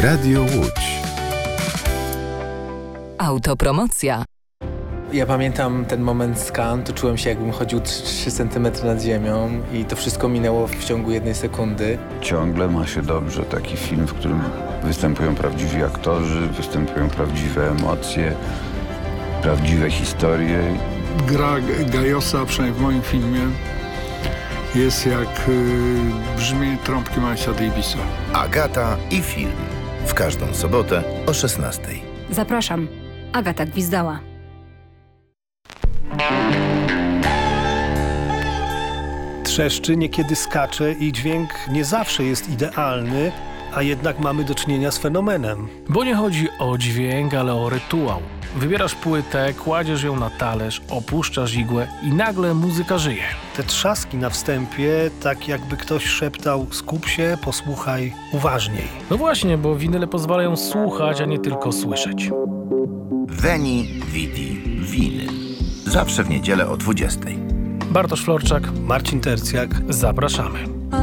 Radio Łódź. Autopromocja. Ja pamiętam ten moment z Cannes, to czułem się, jakbym chodził 3 cm nad ziemią i to wszystko minęło w ciągu 1 sekundy. Ciągle ma się dobrze. Taki film, w którym występują prawdziwi aktorzy, występują prawdziwe emocje, prawdziwe historie. Gra Gajosa, przynajmniej w moim filmie, jest jak brzmienie trąbki Milesa Davisa. Agata i film. W każdą sobotę o 16:00. Zapraszam. Agata Gwizdała. Trzeszczy, niekiedy skacze i dźwięk nie zawsze jest idealny, a jednak mamy do czynienia z fenomenem. Bo nie chodzi o dźwięk, ale o rytuał. Wybierasz płytę, kładziesz ją na talerz, opuszczasz igłę i nagle muzyka żyje. Te trzaski na wstępie, tak jakby ktoś szeptał: skup się, posłuchaj uważniej. No właśnie, bo winyle pozwalają słuchać, a nie tylko słyszeć. Veni, Vidi, Vinyl. Zawsze w niedzielę o 20:00. Bartosz Florczak, Marcin Tercjak. Zapraszamy.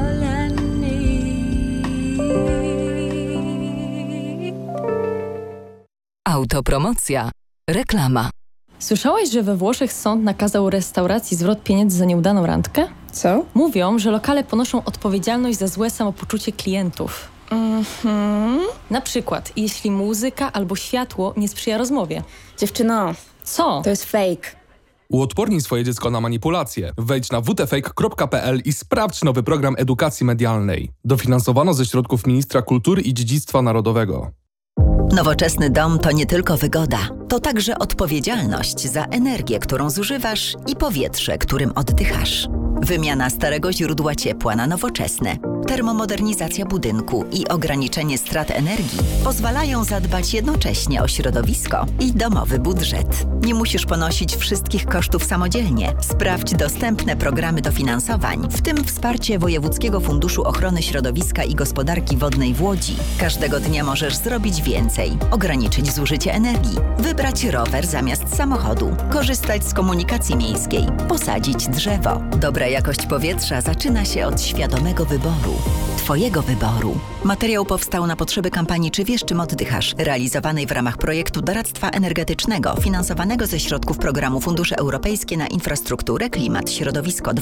Autopromocja. Reklama. Słyszałaś, że we Włoszech sąd nakazał restauracji zwrot pieniędzy za nieudaną randkę? Co? Mówią, że lokale ponoszą odpowiedzialność za złe samopoczucie klientów. Na przykład, jeśli muzyka albo światło nie sprzyja rozmowie. Dziewczyno, Co? to jest fake. Uodpornij swoje dziecko na manipulacje. Wejdź na wtfake.pl i sprawdź nowy program edukacji medialnej. Dofinansowano ze środków Ministra Kultury i Dziedzictwa Narodowego. Nowoczesny dom to nie tylko wygoda, to także odpowiedzialność za energię, którą zużywasz i powietrze, którym oddychasz. Wymiana starego źródła ciepła na nowoczesne, termomodernizacja budynku i ograniczenie strat energii pozwalają zadbać jednocześnie o środowisko i domowy budżet. Nie musisz ponosić wszystkich kosztów samodzielnie. Sprawdź dostępne programy dofinansowań, w tym wsparcie Wojewódzkiego Funduszu Ochrony Środowiska i Gospodarki Wodnej w Łodzi. Każdego dnia możesz zrobić więcej, ograniczyć zużycie energii, wybrać rower zamiast samochodu, korzystać z komunikacji miejskiej, posadzić drzewo. Dobra jakość powietrza zaczyna się od świadomego wyboru. Twojego wyboru. Materiał powstał na potrzeby kampanii Czy wiesz, czym oddychasz? Realizowanej w ramach projektu doradztwa energetycznego finansowanego ze środków programu Fundusze Europejskie na Infrastrukturę, Klimat, Środowisko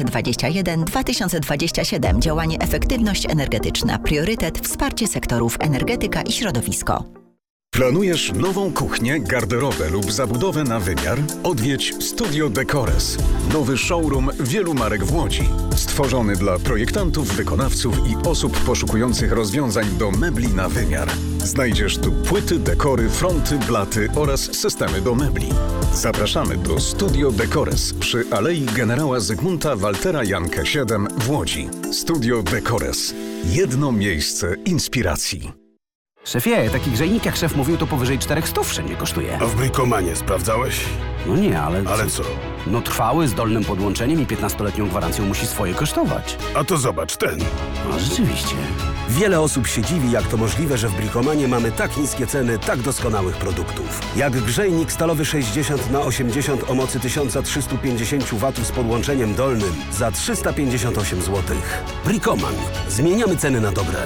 2021-2027. Działanie Efektywność energetyczna. Priorytet wsparcie sektorów energetyka i środowisko. Planujesz nową kuchnię, garderobę lub zabudowę na wymiar? Odwiedź Studio Decores. Nowy showroom wielu marek w Łodzi. Stworzony dla projektantów, wykonawców i osób poszukujących rozwiązań do mebli na wymiar. Znajdziesz tu płyty, dekory, fronty, blaty oraz systemy do mebli. Zapraszamy do Studio Decores przy Alei Generała Zygmunta Waltera Jankę 7 w Łodzi. Studio Decores. Jedno miejsce inspiracji. Szefie, taki grzejnik jak szef mówił, to powyżej 400 wszędzie kosztuje. A w Brikomanie sprawdzałeś? No nie, ale... Ale co? No trwały, z dolnym podłączeniem i 15-letnią gwarancją musi swoje kosztować. A to zobacz, ten. No rzeczywiście. Wiele osób się dziwi, jak to możliwe, że w Brikomanie mamy tak niskie ceny tak doskonałych produktów. Jak grzejnik stalowy 60x80 o mocy 1350 W z podłączeniem dolnym za 358 zł. Brikoman. Zmieniamy ceny na dobre.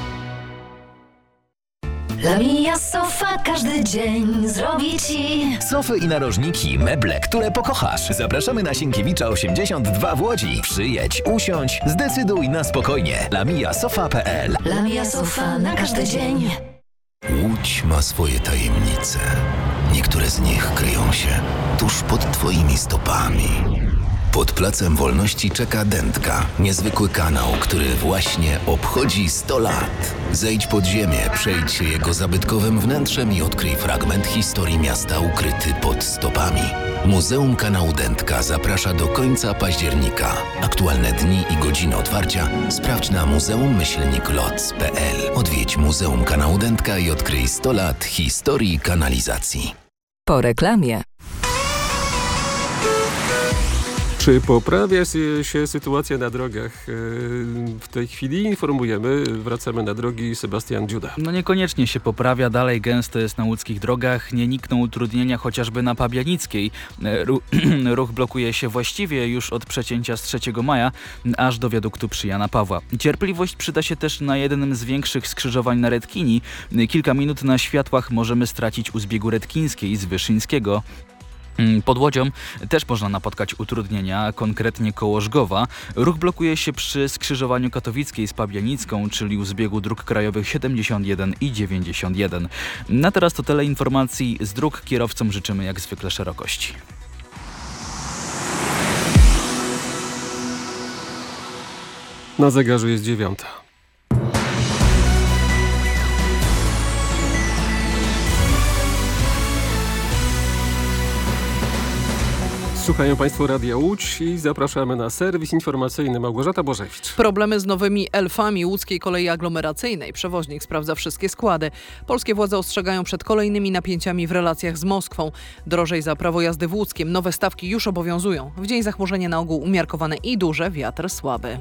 Lamia Sofa każdy dzień zrobi ci sofy i narożniki, meble, które pokochasz. Zapraszamy na Sienkiewicza 82 w Łodzi. Przyjedź, usiądź, zdecyduj na spokojnie. lamiasofa.pl. Lamia Sofa na każdy dzień. Łódź ma swoje tajemnice. Niektóre z nich kryją się tuż pod twoimi stopami. Pod Placem Wolności czeka Dętka, niezwykły kanał, który właśnie obchodzi 100 lat. Zejdź pod ziemię, przejdź się jego zabytkowym wnętrzem i odkryj fragment historii miasta ukryty pod stopami. Muzeum Kanału Dętka zaprasza do końca października. Aktualne dni i godziny otwarcia sprawdź na muzeum-loc.pl. Odwiedź Muzeum Kanału Dętka i odkryj 100 lat historii kanalizacji. Po reklamie. Czy poprawia się sytuacja na drogach? W tej chwili informujemy, wracamy na drogi, Sebastian Dziuda. No niekoniecznie się poprawia, dalej gęsto jest na łódzkich drogach, nie nikną utrudnienia chociażby na Pabianickiej. Ruch blokuje się właściwie już od przecięcia z 3 maja aż do wiaduktu przy Jana Pawła. Cierpliwość przyda się też na jednym z większych skrzyżowań na Redkini. Kilka minut na światłach możemy stracić u zbiegu Redkińskiej z Wyszyńskiego. Pod Łodzią też można napotkać utrudnienia, konkretnie koło Żgowa. Ruch blokuje się przy skrzyżowaniu Katowickiej z Pabianicką, czyli u zbiegu dróg krajowych 71 i 91. Na teraz to tyle informacji z dróg. Kierowcom życzymy jak zwykle szerokości. Na zegarze jest 9. Słuchają Państwo Radia Łódź i zapraszamy na serwis informacyjny. Małgorzata Bożewicz. Problemy z nowymi elfami łódzkiej kolei aglomeracyjnej. Przewoźnik sprawdza wszystkie składy. Polskie władze ostrzegają przed kolejnymi napięciami w relacjach z Moskwą. Drożej za prawo jazdy w Łódzkiem. Nowe stawki już obowiązują. W dzień zachmurzenie na ogół umiarkowane i duże, wiatr słaby.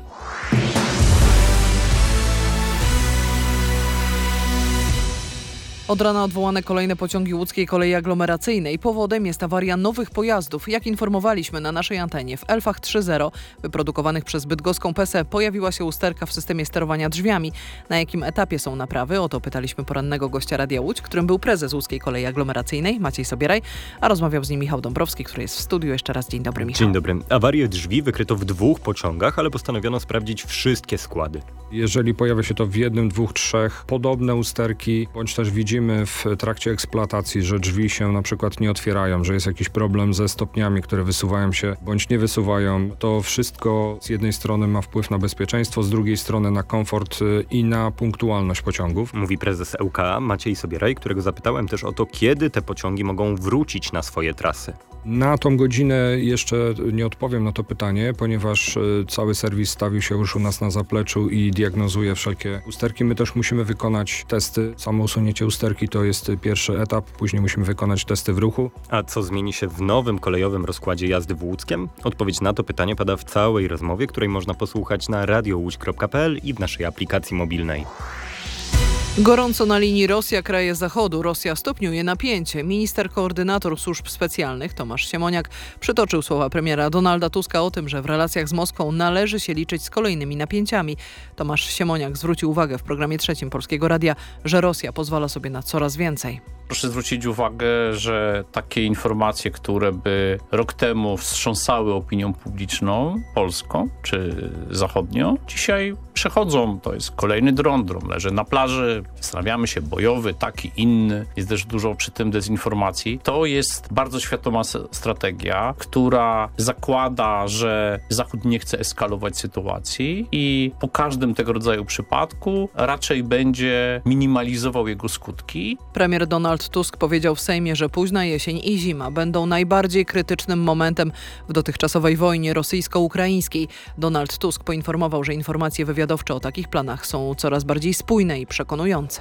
Od rana odwołane kolejne pociągi łódzkiej kolei aglomeracyjnej. Powodem jest awaria nowych pojazdów. Jak informowaliśmy na naszej antenie, w Elfach 3.0 wyprodukowanych przez bydgoską PESE pojawiła się usterka w systemie sterowania drzwiami. Na jakim etapie są naprawy? O to pytaliśmy porannego gościa Radia Łódź, którym był prezes łódzkiej kolei aglomeracyjnej, Maciej Sobieraj, a rozmawiał z nim Michał Dąbrowski, który jest w studiu. Jeszcze raz dzień dobry, Michał. Dzień dobry. Awarię drzwi wykryto w 2 pociągach, ale postanowiono sprawdzić wszystkie składy. Jeżeli pojawia się to w 1, 2, 3 podobne usterki, bądź też widzimy w trakcie eksploatacji, że drzwi się na przykład nie otwierają, że jest jakiś problem ze stopniami, które wysuwają się bądź nie wysuwają, to wszystko z jednej strony ma wpływ na bezpieczeństwo, z drugiej strony na komfort i na punktualność pociągów. Mówi prezes ŁKA Maciej Sobieraj, którego zapytałem też o to, kiedy te pociągi mogą wrócić na swoje trasy. Na tą godzinę jeszcze nie odpowiem na to pytanie, ponieważ cały serwis stawił się już u nas na zapleczu i diagnozuje wszelkie usterki. My też musimy wykonać testy. Samo usunięcie usterki to jest pierwszy etap, później musimy wykonać testy w ruchu. A co zmieni się w nowym kolejowym rozkładzie jazdy w Łódzkiem? Odpowiedź na to pytanie pada w całej rozmowie, której można posłuchać na radiołódź.pl i w naszej aplikacji mobilnej. Gorąco na linii Rosja-kraje Zachodu. Rosja stopniuje napięcie. Minister koordynator służb specjalnych Tomasz Siemoniak przytoczył słowa premiera Donalda Tuska o tym, że w relacjach z Moskwą należy się liczyć z kolejnymi napięciami. Tomasz Siemoniak zwrócił uwagę w programie 3 Polskiego Radia, że Rosja pozwala sobie na coraz więcej. Proszę zwrócić uwagę, że takie informacje, które by rok temu wstrząsały opinią publiczną polską czy zachodnią, dzisiaj przechodzą. To jest kolejny dron leży na plaży, zastanawiamy się, bojowy, taki, inny. Jest też dużo przy tym dezinformacji. To jest bardzo świadoma strategia, która zakłada, że Zachód nie chce eskalować sytuacji i po każdym tego rodzaju przypadku raczej będzie minimalizował jego skutki. Premier Donald Tusk powiedział w Sejmie, że późna jesień i zima będą najbardziej krytycznym momentem w dotychczasowej wojnie rosyjsko-ukraińskiej. Donald Tusk poinformował, że informacje wywiadowcze o takich planach są coraz bardziej spójne i przekonujące.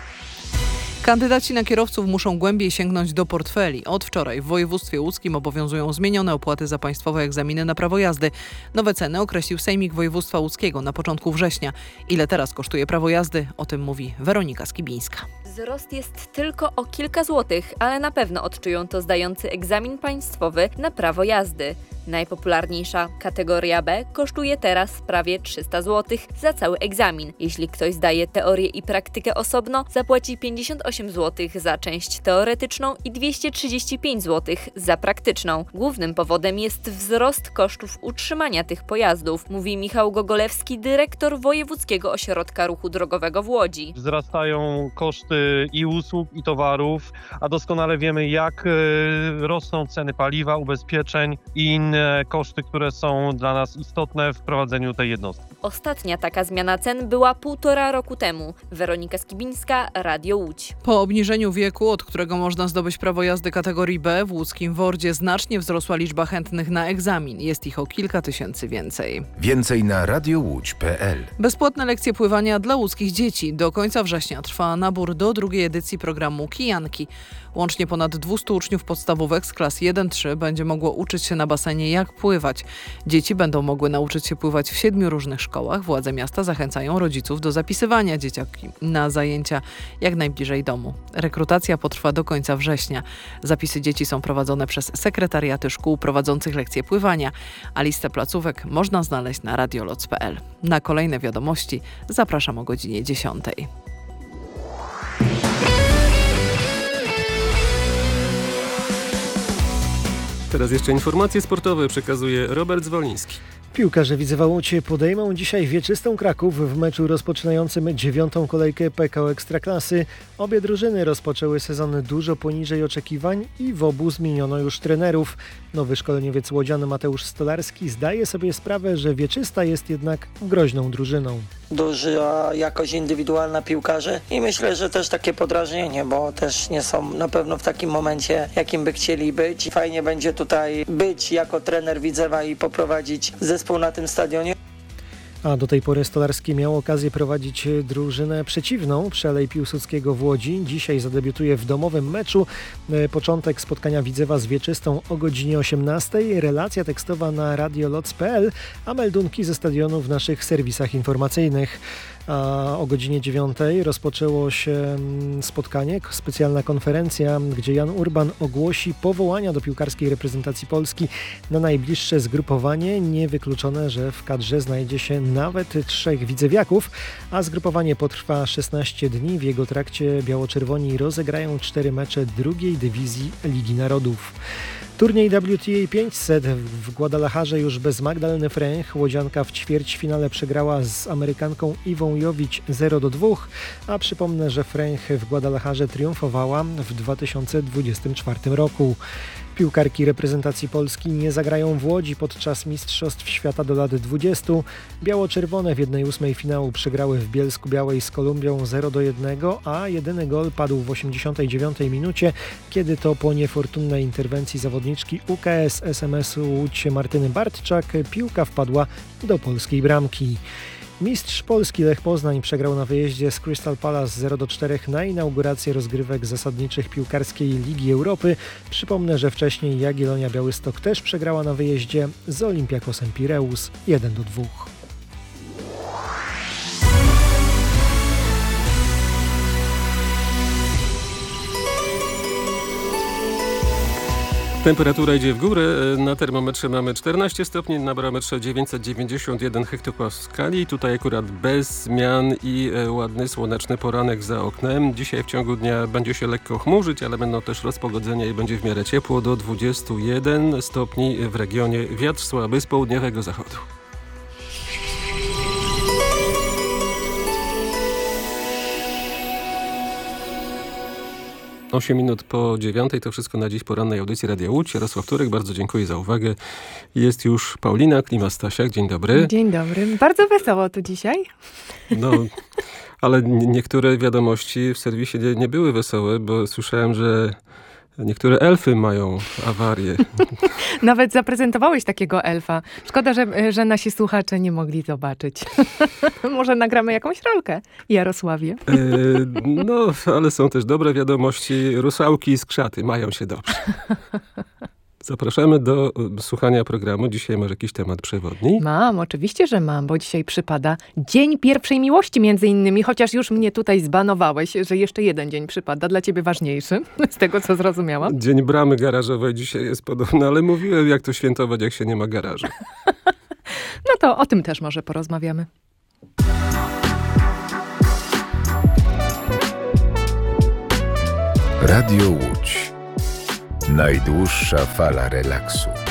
Kandydaci na kierowców muszą głębiej sięgnąć do portfeli. Od wczoraj w województwie łódzkim obowiązują zmienione opłaty za państwowe egzaminy na prawo jazdy. Nowe ceny określił Sejmik Województwa Łódzkiego na początku września. Ile teraz kosztuje prawo jazdy? O tym mówi Weronika Skibińska. Wzrost jest tylko o kilka złotych, ale na pewno odczują to zdający egzamin państwowy na prawo jazdy. Najpopularniejsza kategoria B kosztuje teraz prawie 300 zł za cały egzamin. Jeśli ktoś zdaje teorię i praktykę osobno, zapłaci 58 zł za część teoretyczną i 235 zł za praktyczną. Głównym powodem jest wzrost kosztów utrzymania tych pojazdów, mówi Michał Gogolewski, dyrektor Wojewódzkiego Ośrodka Ruchu Drogowego w Łodzi. Wzrastają koszty i usług, i towarów, a doskonale wiemy, jak rosną ceny paliwa, ubezpieczeń i inne koszty, które są dla nas istotne w prowadzeniu tej jednostki. Ostatnia taka zmiana cen była 1,5 roku temu. Weronika Skibińska, Radio Łódź. Po obniżeniu wieku, od którego można zdobyć prawo jazdy kategorii B, w łódzkim WORD-zie znacznie wzrosła liczba chętnych na egzamin. Jest ich o kilka tysięcy więcej. Więcej na radiołódź.pl. Bezpłatne lekcje pływania dla łódzkich dzieci. Do końca września trwa nabór do drugiej edycji programu Kijanki. Łącznie ponad 200 uczniów podstawówek z klas 1-3 będzie mogło uczyć się na basenie, jak pływać. Dzieci będą mogły nauczyć się pływać w 7 różnych szkołach. Władze miasta zachęcają rodziców do zapisywania dzieciaki na zajęcia jak najbliżej domu. Rekrutacja potrwa do końca września. Zapisy dzieci są prowadzone przez sekretariaty szkół prowadzących lekcje pływania, a listę placówek można znaleźć na radioloc.pl. Na kolejne wiadomości zapraszam o godzinie 10. Teraz jeszcze informacje sportowe przekazuje Robert Zwoliński. Piłkarze Widzewa Łódź podejmą dzisiaj Wieczystą Kraków w meczu rozpoczynającym 9. kolejkę PKO Ekstraklasy. Obie drużyny rozpoczęły sezon dużo poniżej oczekiwań i w obu zmieniono już trenerów. Nowy szkoleniowiec łodzian Mateusz Stolarski zdaje sobie sprawę, że Wieczysta jest jednak groźną drużyną. Duża jakość indywidualna piłkarzy i myślę, że też takie podrażnienie, bo też nie są na pewno w takim momencie, jakim by chcieli być. Fajnie będzie tutaj być jako trener Widzewa i poprowadzić zespół na tym stadionie. A do tej pory Stolarski miał okazję prowadzić drużynę przeciwną przy Alei Piłsudskiego w Łodzi. Dzisiaj zadebiutuje w domowym meczu. Początek spotkania Widzewa z Wieczystą o godzinie 18. Relacja tekstowa na radioloc.pl, a meldunki ze stadionu w naszych serwisach informacyjnych. A o godzinie 9 rozpoczęło się spotkanie, specjalna konferencja, gdzie Jan Urban ogłosi powołania do piłkarskiej reprezentacji Polski na najbliższe zgrupowanie. Niewykluczone, że w kadrze znajdzie się nawet 3 widzewiaków, a zgrupowanie potrwa 16 dni. W jego trakcie biało-czerwoni rozegrają 4 mecze drugiej dywizji Ligi Narodów. Turniej WTA 500 w Guadalajarze już bez Magdaleny Fręch. Łodzianka w ćwierćfinale przegrała z Amerykanką Iwą Jowić 0-2, a przypomnę, że Fręch w Guadalajarze triumfowała w 2024 roku. Piłkarki reprezentacji Polski nie zagrają w Łodzi podczas Mistrzostw Świata do lat 20. Biało-czerwone w 1/8 finału przegrały w Bielsku-Białej z Kolumbią 0-1, a jedyny gol padł w 89 minucie, kiedy to po niefortunnej interwencji zawodniczki UKS SMS-u Łódź Martyny Bartczak piłka wpadła do polskiej bramki. Mistrz Polski Lech Poznań przegrał na wyjeździe z Crystal Palace 0-4 na inaugurację rozgrywek zasadniczych piłkarskiej Ligi Europy. Przypomnę, że wcześniej Jagiellonia Białystok też przegrała na wyjeździe z Olympiakosem Pireus 1-2. Temperatura idzie w górę, na termometrze mamy 14 stopni, na barometrze 991 hektopaskali. Tutaj akurat bez zmian i ładny, słoneczny poranek za oknem. Dzisiaj w ciągu dnia będzie się lekko chmurzyć, ale będą też rozpogodzenia i będzie w miarę ciepło do 21 stopni w regionie. Wiatr słaby z południowego zachodu. 8 minut po 9. To wszystko na dziś porannej audycji Radia Łódź. Jarosław Turek, bardzo dziękuję za uwagę. Jest już Paulina Klima-Stasiak. Dzień dobry. Dzień dobry. Bardzo wesoło tu dzisiaj. No, ale niektóre wiadomości w serwisie nie były wesołe, bo słyszałem, że niektóre elfy mają awarię. Nawet zaprezentowałeś takiego elfa. Szkoda, że nasi słuchacze nie mogli zobaczyć. Może nagramy jakąś rolkę, Jarosławie. No, ale są też dobre wiadomości. Rusałki i skrzaty mają się dobrze. Zapraszamy do słuchania programu. Dzisiaj masz jakiś temat przewodni? Mam, oczywiście, że mam, bo dzisiaj przypada Dzień Pierwszej Miłości między innymi, chociaż już mnie tutaj zbanowałeś, że jeszcze jeden dzień przypada, dla ciebie ważniejszy, z tego co zrozumiałam. Dzień bramy garażowej dzisiaj jest podobny, ale mówiłem, jak to świętować, jak się nie ma garażu. No to o tym też może porozmawiamy. Radio Łódź. Najdłuższa fala relaksu.